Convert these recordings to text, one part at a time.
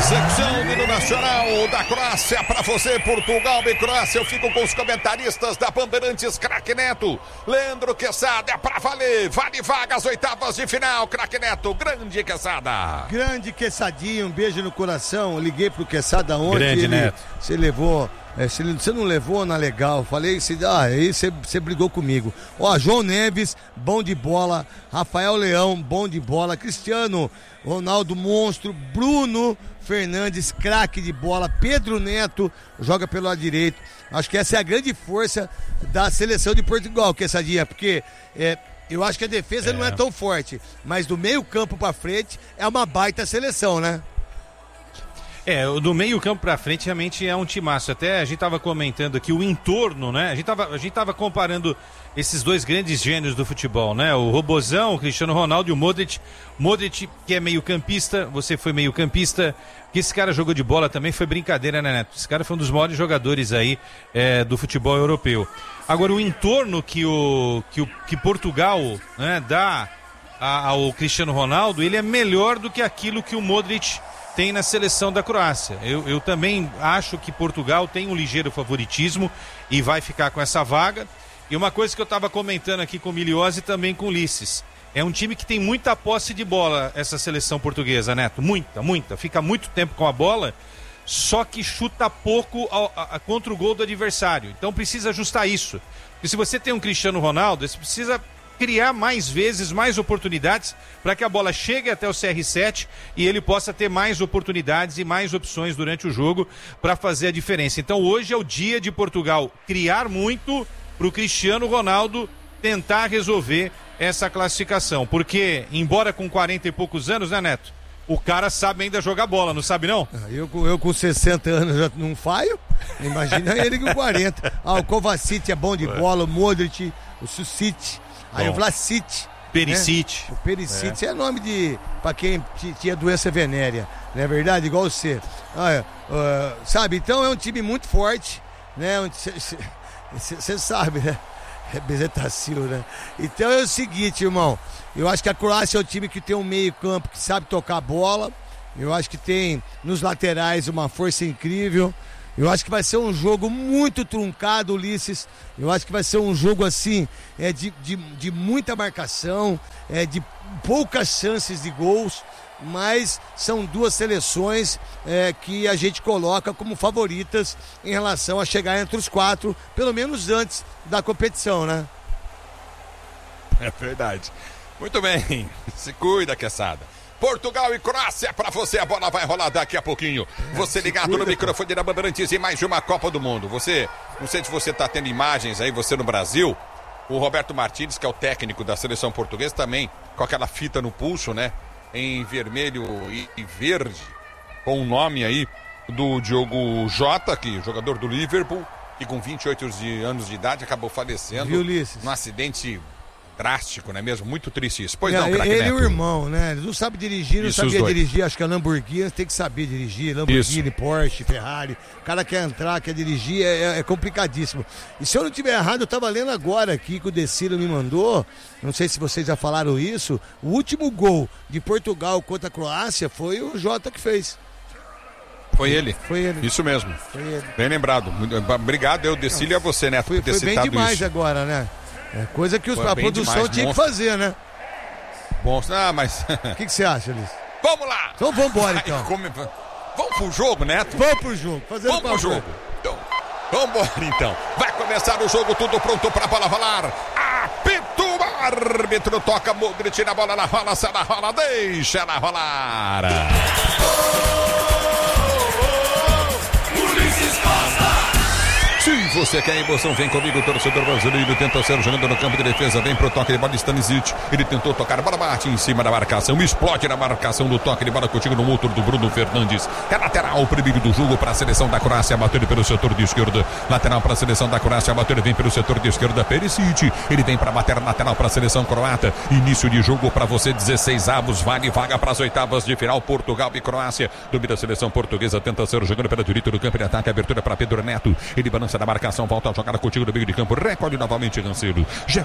Secção do Nacional da Croácia para você, Portugal e Croácia. Eu fico com os comentaristas da Bandeirantes, craque Neto, Leandro Quesada, é pra valer, vale vaga às oitavas de final, craque Neto, grande Quesada. Grande Quessadinho, um beijo no coração. Eu liguei pro Quesada ontem. Grande Neto. Você levou. Você não levou na legal, falei, aí você brigou comigo. Ó, João Neves, bom de bola, Rafael Leão, bom de bola, Cristiano Ronaldo, monstro, Bruno Fernandes, craque de bola, Pedro Neto, joga pelo lado direito. Acho que essa é a grande força da seleção de Portugal, Quessadinha, porque eu acho que a defesa não é tão forte, mas do meio campo pra frente é uma baita seleção, né? Do meio campo pra frente realmente é um timaço. Até a gente tava comentando aqui o entorno, né? A gente tava comparando esses dois grandes gênios do futebol, né? O Robozão, o Cristiano Ronaldo e o Modric. Modric, que é meio campista, você foi meio campista. Que esse cara jogou de bola também foi brincadeira, né, Neto? Esse cara foi um dos maiores jogadores aí do futebol europeu. Agora, o entorno que Portugal, né, dá ao Cristiano Ronaldo, ele é melhor do que aquilo que o Modric tem na seleção da Croácia. Eu também acho que Portugal tem um ligeiro favoritismo e vai ficar com essa vaga. E uma coisa que eu estava comentando aqui com o Miliose e também com o Ulisses, é um time que tem muita posse de bola, essa seleção portuguesa, Neto, muita, fica muito tempo com a bola, só que chuta pouco contra o gol do adversário. Então precisa ajustar isso, porque se você tem um Cristiano Ronaldo, você precisa criar mais vezes, mais oportunidades para que a bola chegue até o CR7 e ele possa ter mais oportunidades e mais opções durante o jogo para fazer a diferença. Então hoje é o dia de Portugal criar muito para o Cristiano Ronaldo tentar resolver essa classificação, porque embora com 40 e poucos anos, né, Neto? O cara sabe ainda jogar bola, não sabe não? Eu com 60 anos já não falho, imagina ele com 40. O Kovacic é bom de bola, o Modric, o Susic. Aí o Vlasic. Perisic. Né? O Perisic é nome pra quem tinha doença venérea, não é verdade? Igual você. Sabe, então é um time muito forte, né? Você sabe, né? É Bezetacil, né? Então é o seguinte, irmão. Eu acho que a Croácia é um time que tem um meio campo que sabe tocar a bola. Eu acho que tem nos laterais uma força incrível. Eu acho que vai ser um jogo muito truncado, Ulisses. Eu acho que vai ser um jogo assim, de muita marcação, de poucas chances de gols, mas são duas seleções que a gente coloca como favoritas em relação a chegar entre os quatro, pelo menos antes da competição, né? É verdade. Muito bem, se cuida, Quesada. Portugal e Croácia, pra você a bola vai rolar daqui a pouquinho. Você ligado no microfone da Bandeirantes em mais uma Copa do Mundo. Você, não sei se você tá tendo imagens aí, você no Brasil, o Roberto Martínez, que é o técnico da seleção portuguesa, também com aquela fita no pulso, né, em vermelho e verde, com o nome aí do Diogo Jota, que jogador do Liverpool, que com 28 anos de idade acabou falecendo num acidente drástico, não é mesmo? Muito triste isso. Pois não, craque Ele Neto. é o irmão, né? Ele não sabe dirigir, não Isso, sabia dirigir. Acho que a Lamborghini tem que saber dirigir. Lamborghini, Porsche, Ferrari. O cara quer entrar, quer dirigir, é complicadíssimo. E se eu não estiver errado, eu estava lendo agora aqui que o Decilo me mandou. Não sei se vocês já falaram isso. O último gol de Portugal contra a Croácia foi o Jota que fez. Foi ele. Isso mesmo. Foi ele. Bem lembrado. Obrigado, eu, Decilo, e a você, Neto, por ter foi citado bem demais isso. Agora, né? É coisa que a produção demais, tinha que fazer, né? Bom, mas... O que você acha, Liz? Vamos lá! Então vamos embora, então. Vamos pro jogo, Neto? Vamos pro jogo. Vamos pro jogo. Então, vamos embora, então. Vai começar o jogo, tudo pronto pra bola rolar. Apito, árbitro toca, Modric na bola, ela rola, se ela rola, deixa ela rolar. Se você quer emoção, vem comigo, o torcedor brasileiro tenta ser jogando no campo de defesa, vem pro toque de bola, Stanisic, ele tentou tocar, a bola bate em cima da marcação, explode na marcação do toque de bola, contigo no motor do Bruno Fernandes, é lateral, o primeiro do jogo para a seleção da Croácia, bateu pelo setor de esquerda, lateral para a seleção da Croácia, bateu, vem pelo setor de esquerda, Perisic, ele vem para bater lateral para a seleção croata, início de jogo para você, 16 avos, vale vaga para as oitavas de final, Portugal e Croácia, domina a seleção portuguesa, tenta ser jogando pela direita do campo de ataque, abertura para Pedro Neto, ele balança avança da marcação, volta a jogada contigo no meio de campo, recolhe novamente Cancelo. Já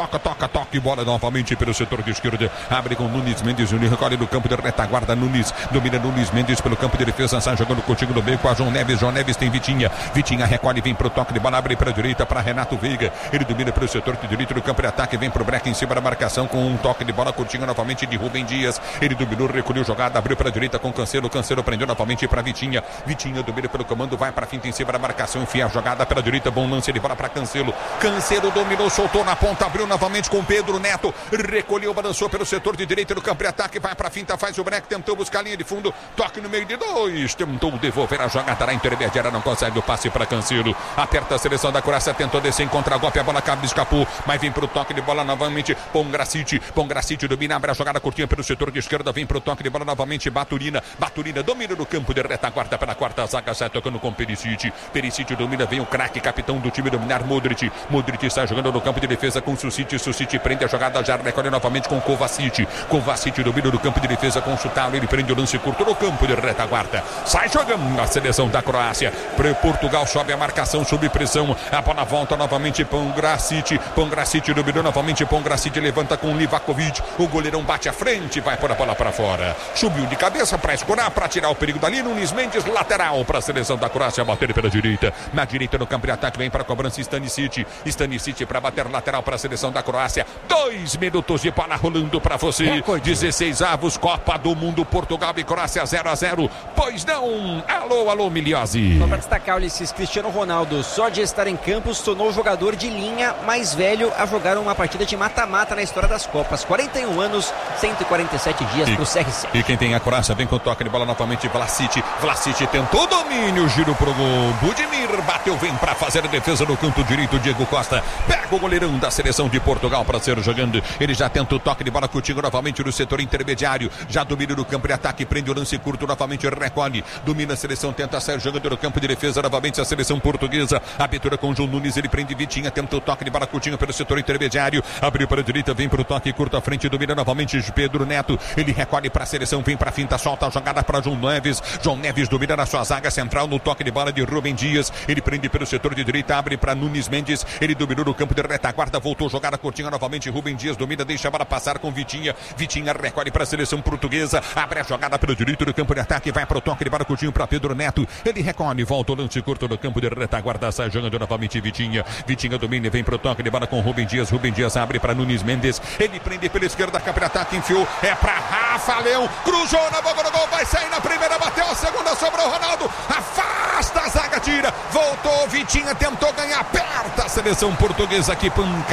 toca, bola novamente pelo setor de esquerda, abre com Nunes Mendes, recolhe no campo de retaguarda, Nunes, domina Nunes Mendes pelo campo de defesa, sai jogando contigo no meio com a João Neves tem Vitinha recolhe, vem pro toque de bola, abre para a direita para Renato Veiga, ele domina pelo setor de direito do campo de ataque, vem pro break em cima da marcação com um toque de bola curtinho novamente de Rubem Dias, ele dominou, recolheu jogada, abriu para a direita com Cancelo prendeu novamente para Vitinha domina pelo comando, vai para a finta em cima da marcação, enfia a jogada pela direita, bom lance de bola para Cancelo dominou, soltou na ponta, abriu novamente com Pedro Neto, recolheu, balançou pelo setor de direita do campo de ataque, vai para a finta, faz o break, tentou buscar a linha de fundo, toque no meio de dois, tentou devolver a jogada na intermediária, não consegue o passe para Cancelo, aperta a seleção da Croácia, tentou descer em contra-golpe, a bola cabe, escapou, mas vem para o toque de bola novamente, Pongracic domina, abre a jogada curtinha pelo setor de esquerda, vem para o toque de bola novamente, Baturina domina no campo de retaguarda pela quarta zaga, sai tocando com Perisic domina, vem o craque, capitão do time dominar, Modric sai jogando no campo de defesa com Susic prende a jogada, já recolhe novamente com Kovacic domina no campo de defesa com Sutalo, ele prende o lance curto no campo de retaguarda, sai jogando a seleção da Croácia, Portugal sobe a marcação, sob pressão, a bola volta novamente, Pongracic dominou novamente, Pongracic levanta com Livakovic, o goleirão bate à frente, vai pôr a bola para fora, subiu de cabeça para escorar, para tirar o perigo dali, Nunes Mendes, lateral para a seleção da Croácia, bater pela direita, na direita no campo de ataque, vem para a cobrança Stanisic para bater lateral para a seleção da Croácia, 2 minutos de bola rolando para você, 16avos, Copa do Mundo, Portugal e Croácia 0-0, pois não, alô Miliose. Só para destacar, Ulisses, Cristiano Ronaldo, só de estar em campo, se tornou o jogador de linha mais velho a jogar uma partida de mata-mata na história das Copas, 41 anos, 147 dias para o CR7. E quem tem a Croácia vem com o toque de bola novamente, Vlasic tentou domínio, giro pro gol, Budimir bateu, vem para fazer a defesa no canto direito, Diego Costa pega o goleirão da seleção de Portugal para ser jogando, ele já tenta o toque de bola contigo novamente no setor intermediário, já domina no campo de ataque, prende o lance curto novamente, recolhe, domina a seleção, tenta sair jogando no campo de defesa novamente a seleção portuguesa, abertura com João Nunes, ele prende Vitinha, tenta o toque de bola curtinho pelo setor intermediário, abriu para a direita, vem para o toque curto à frente, domina novamente Pedro Neto, ele recolhe para a seleção, vem para a finta, solta a jogada para João Neves domina na sua zaga central no toque de bola de Rubem Dias, ele prende pelo setor de direita, abre para Nunes Mendes, ele dominou no campo de retaguarda, voltou jogada curtinha novamente, Rubem Dias domina, deixa a bola passar com Vitinha recolhe para a seleção portuguesa, abre a jogada pelo direito do campo de ataque, vai para o toque de bola curtinho para Pedro Neto, ele recolhe, volta o lance curto no campo de retaguarda, sai jogando novamente Vitinha domina, vem para o toque de bola com Rubem Dias abre para Nunes Mendes, ele prende pela esquerda, campo de ataque, enfiou, é para Rafa Leão, cruzou na boca do gol, vai sair na primeira, bateu a segunda, sobrou Ronaldo, afasta a zaga, tira, voltou Vitinha, tentou ganhar, aperta a seleção portuguesa, que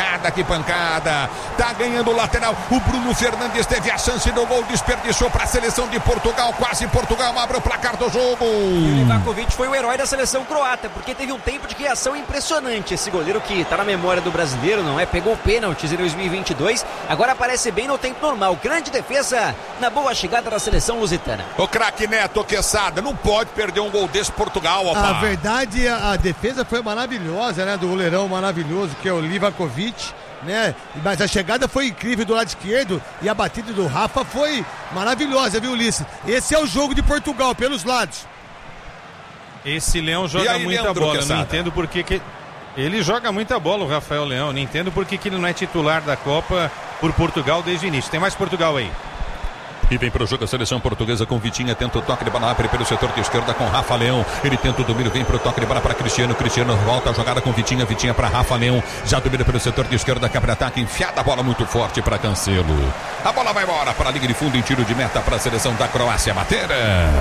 pancada, tá ganhando o lateral, o Bruno Fernandes teve a chance do gol, desperdiçou para a seleção de Portugal, quase Portugal abre o placar do jogo. E o Livakovic foi o herói da seleção croata, porque teve um tempo de criação impressionante, esse goleiro que tá na memória do brasileiro, não é? Pegou pênaltis em 2022, agora aparece bem no tempo normal, grande defesa na boa chegada da seleção lusitana. O craque Neto, Quesada, não pode perder um gol desse Portugal, opa. A verdade, a defesa foi maravilhosa, né, do goleirão maravilhoso que é o Livakovic, né? Mas a chegada foi incrível do lado esquerdo e a batida do Rafa foi maravilhosa, viu, Ulisses? Esse é o jogo de Portugal, pelos lados. Esse Leão joga aí, muita Leandro, bola, não entendo por que ele joga muita bola, o Rafael Leão, não entendo por que ele não é titular da Copa por Portugal desde o início. Tem mais Portugal aí. E vem para o jogo a seleção portuguesa com Vitinha, tenta o toque de bola, abre pelo setor de esquerda com Rafa Leão, ele tenta o domínio, vem para o toque de bola para Cristiano volta a jogada com Vitinha para Rafa Leão, já domina pelo setor de esquerda, quebra ataque, enfiada a bola muito forte para Cancelo, a bola vai embora para a linha de fundo em tiro de meta para a seleção da Croácia, Matera.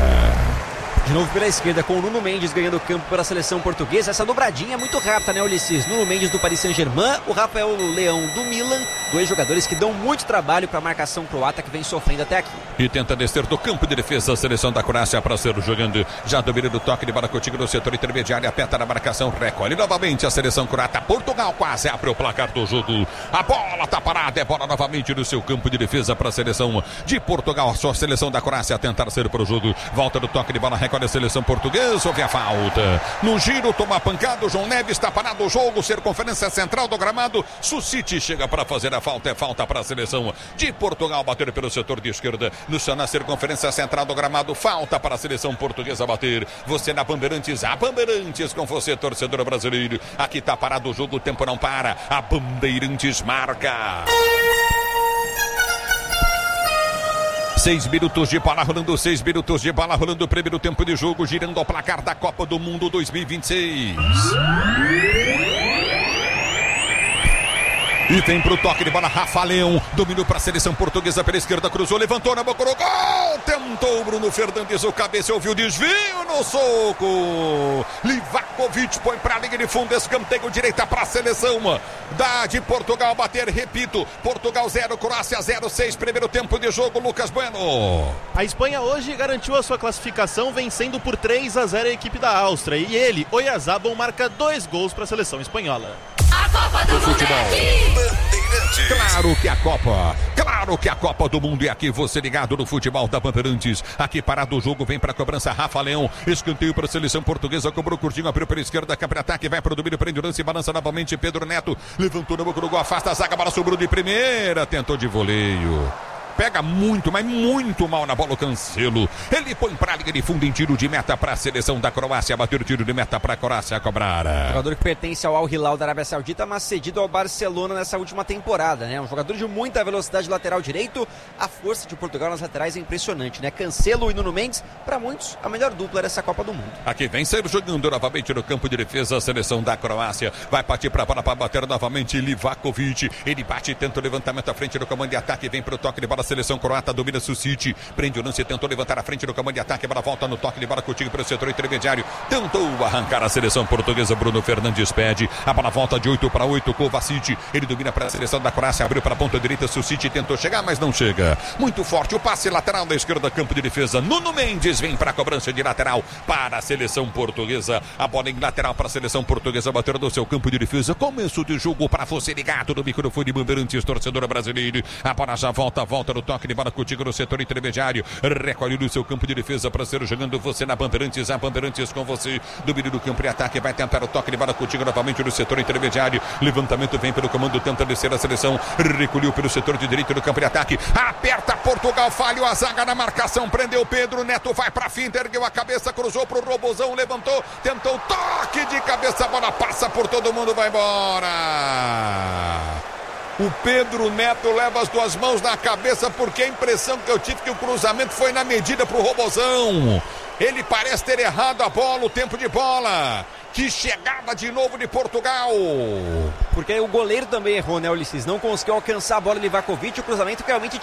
De novo pela esquerda com o Nuno Mendes ganhando o campo pela seleção portuguesa. Essa dobradinha é muito rápida, né, Ulisses? Nuno Mendes do Paris Saint-Germain, o Rafael Leão do Milan. Dois jogadores que dão muito trabalho para a marcação croata que vem sofrendo até aqui. E tenta descer do campo de defesa a seleção da Croácia para ser jogando. Já domina do toque de bola contigo no setor intermediário. Aperta na marcação, recolhe novamente a seleção croata. Portugal quase abre o placar do jogo. A bola tá parada, é bola novamente no seu campo de defesa para a seleção de Portugal. Só a seleção da Croácia a tentar ser para o jogo. Volta do toque de bola, recolhe recolhe a seleção portuguesa, houve a falta. No giro, toma a pancada, o João Neves está parado o jogo, circunferência central do gramado. Sucite chega para fazer a falta, é falta para a seleção de Portugal, bater pelo setor de esquerda. No chão, na circunferência central do gramado, falta para a seleção portuguesa bater. Você na Bandeirantes, a Bandeirantes com você, torcedor brasileiro. Aqui está parado o jogo, o tempo não para. A Bandeirantes marca. 6 minutos de bola rolando, 6 minutos de bola rolando, primeiro tempo de jogo, girando ao placar da Copa do Mundo 2026. E vem pro toque de bola, Rafa Leão, dominou para a seleção portuguesa pela esquerda, cruzou, levantou na boca, gol, tentou Bruno Fernandes, o cabeça, ouviu o desvio no soco. Livakovic põe para a linha de fundo, escanteio direita para a seleção de Portugal bater, repito, Portugal 0, Croácia 0-6, primeiro tempo de jogo, Lucas Bueno. A Espanha hoje garantiu a sua classificação vencendo por 3-0 a equipe da Áustria e ele, Oyarzabal, marca 2 gols para a seleção espanhola. A Copa do Mundo é aqui. Claro que a Copa do Mundo é aqui, você ligado no futebol da Bandeirantes. Aqui parado o jogo, vem para a cobrança Rafa Leão, escanteio para a seleção portuguesa, cobrou curtinho, abriu pela esquerda, câmara ataque, vai para o domínio, prende o lance, balança novamente Pedro Neto, levantou na boca do gol, afasta a zaga, bola sobrou de primeira, tentou de voleio. Pega muito, mas muito mal na bola o Cancelo. Ele põe pra linha de fundo em tiro de meta para a seleção da Croácia. Bateu o tiro de meta para a Croácia cobrar. Jogador que pertence ao Al Hilal da Arábia Saudita, mas cedido ao Barcelona nessa última temporada, né? Um jogador de muita velocidade lateral direito. A força de Portugal nas laterais é impressionante, né? Cancelo e Nuno Mendes, para muitos, a melhor dupla dessa Copa do Mundo. Aqui vem Sérgio jogando novamente no campo de defesa a seleção da Croácia. Vai partir para a bola para bater novamente Livakovic. Ele bate e tenta o levantamento à frente do comando de ataque. Vem para o toque de bola. Seleção croata domina Sucite, prende o lance, tentou levantar a frente do comando de ataque, bola volta no toque de bola contigo pelo setor intermediário, tentou arrancar a seleção portuguesa, Bruno Fernandes pede, a bola volta de 8-8, Kovacic, ele domina para a seleção da Croácia, abriu para a ponta direita, Sucite tentou chegar, mas não chega, muito forte o passe lateral da esquerda, campo de defesa, Nuno Mendes vem para a cobrança de lateral para a seleção portuguesa, a bola em lateral para a seleção portuguesa, bateu do seu campo de defesa, começo de jogo para você ligado no microfone Bandeirantes, torcedor brasileiro, a bola já volta no toque de bola contigo no setor intermediário, recolhe no seu campo de defesa para ser jogando você na Bandeirantes, a Bandeirantes com você, domínio do campo de ataque, vai tentar o toque de bola contigo novamente no setor intermediário, levantamento vem pelo comando, tenta descer a seleção, recolheu pelo setor de direito do campo de ataque, aperta Portugal, falhou a zaga na marcação, prendeu Pedro Neto, vai pra finta, ergueu a cabeça, cruzou pro Robozão, levantou, tentou toque de cabeça, a bola passa por todo mundo, vai embora. O Pedro Neto leva as duas mãos na cabeça, porque a impressão que eu tive que o cruzamento foi na medida pro Robozão. Ele parece ter errado a bola, o tempo de bola. Que chegada de novo de Portugal. Porque o goleiro também errou, né, Ulisses? Não conseguiu alcançar a bola de Livakovic, o cruzamento que realmente